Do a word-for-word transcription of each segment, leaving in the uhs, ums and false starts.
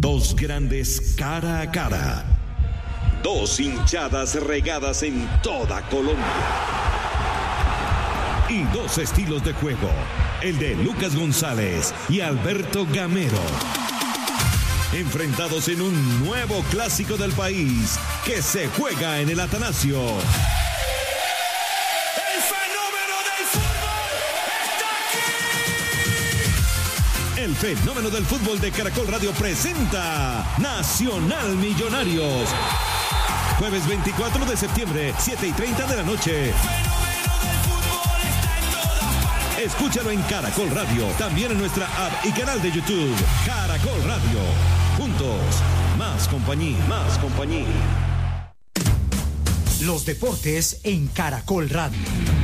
Dos grandes cara a cara. Dos hinchadas regadas en toda Colombia. Y dos estilos de juego. El de Lucas González y Alberto Gamero. Enfrentados en un nuevo clásico del país que se juega en el Atanasio. ¡El fenómeno del fútbol está aquí! El fenómeno del fútbol de Caracol Radio presenta Nacional Millonarios. Jueves veinticuatro de septiembre, siete y treinta de la noche. El fenómeno del fútbol está en todas partes. Escúchalo en Caracol Radio, también en nuestra app y canal de YouTube. Caracol Radio. Juntos, más compañía, más compañía. Los deportes en Caracol Radio.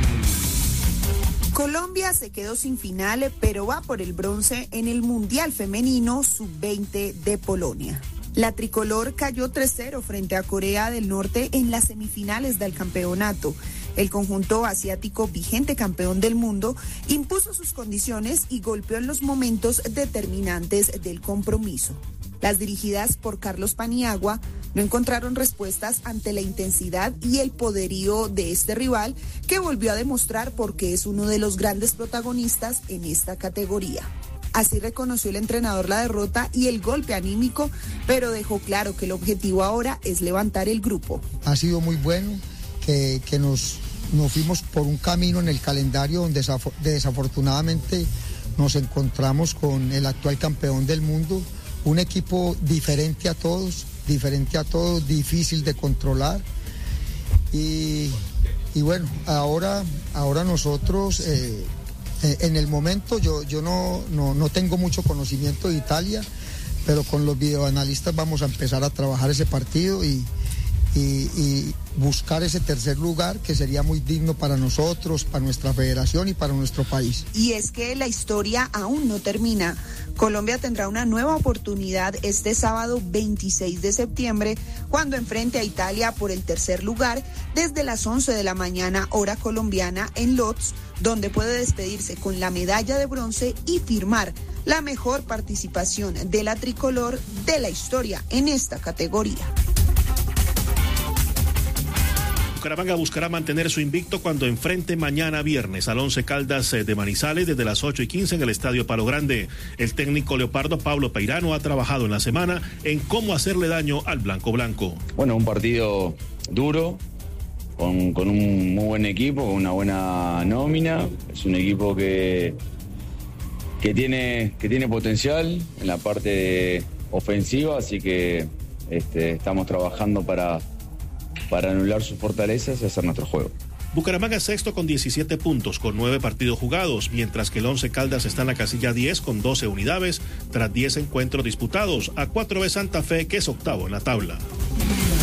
Colombia se quedó sin final, pero va por el bronce en el Mundial Femenino sub veinte de Polonia. La tricolor cayó tres cero frente a Corea del Norte en las semifinales del campeonato. El conjunto asiático, vigente campeón del mundo, impuso sus condiciones y golpeó en los momentos determinantes del compromiso. Las dirigidas por Carlos Paniagua no encontraron respuestas ante la intensidad y el poderío de este rival, que volvió a demostrar por qué es uno de los grandes protagonistas en esta categoría. Así reconoció el entrenador la derrota y el golpe anímico, pero dejó claro que el objetivo ahora es levantar el grupo. Ha sido muy bueno que, que nos, nos fuimos por un camino en el calendario donde desaf- desafortunadamente nos encontramos con el actual campeón del mundo, un equipo diferente a todos, diferente a todos, difícil de controlar. Y, y bueno, ahora, ahora nosotros... Eh, En el momento yo, yo no, no, no tengo mucho conocimiento de Italia, pero con los videoanalistas vamos a empezar a trabajar ese partido y, y, y buscar ese tercer lugar que sería muy digno para nosotros, para nuestra federación y para nuestro país. Y es que la historia aún no termina. Colombia tendrá una nueva oportunidad este sábado veintiséis de septiembre, cuando enfrente a Italia por el tercer lugar desde las once de la mañana hora colombiana en Lodz, donde puede despedirse con la medalla de bronce y firmar la mejor participación de la tricolor de la historia en esta categoría. Bucaramanga buscará mantener su invicto cuando enfrente mañana viernes al Once Caldas de Manizales desde las ocho y quince en el Estadio Palo Grande. El técnico leopardo Pablo Peirano ha trabajado en la semana en cómo hacerle daño al blanco blanco. Bueno, un partido duro, con, con un muy buen equipo, con una buena nómina. Es un equipo que, que, tiene, que tiene potencial en la parte ofensiva, así que este, estamos trabajando para... para anular sus fortalezas y hacer nuestro juego. Bucaramanga es sexto con diecisiete puntos, con nueve partidos jugados, mientras que el Once Caldas está en la casilla diez con doce unidades, tras diez encuentros disputados, a cuatro de Santa Fe, que es octavo en la tabla.